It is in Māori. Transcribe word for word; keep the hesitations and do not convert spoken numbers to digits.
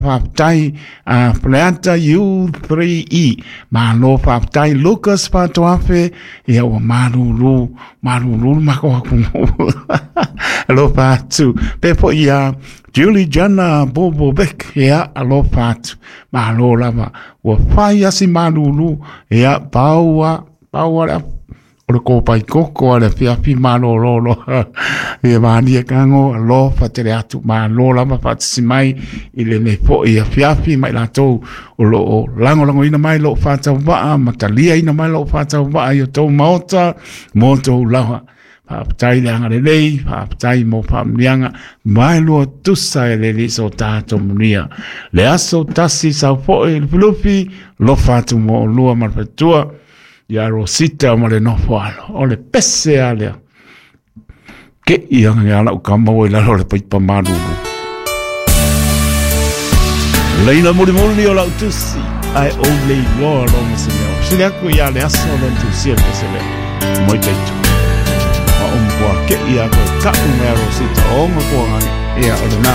Whaptai a Pleata U three E Malo Whaptai Lucas Patoafe Ia wa Maruru Maruru Mako Alo Patu Pepo ia Julie Jana Bobo Beck Ia alo Patu Malo Lava Wa Whaia si Maruru Ia Paua Paua o ko pai koko ale fia fi malo lolo e mani e kango lo fatere atu ma lo la ma fatsi mai ile me fo e fia fi mai la to o lo lango lango ina mai lo fata va matalia ina mai lo fata va yo to mota moto la pa tai langa le lei pa tai mo pa mianga mai lo tu sai le li so ta to munia le aso tasi sa fo e fluffy lo fatu mo lo ma fatua ya Rosita mo le no falo o le pese ale ke ia nga la ka mo la le pai pa manu leila mo mo le la tusi ai only lord on se me se le ko ya le aso le tusi ke se le mo te tu o mo ke ia ko ka mo Rosita o mo ko nga ia o na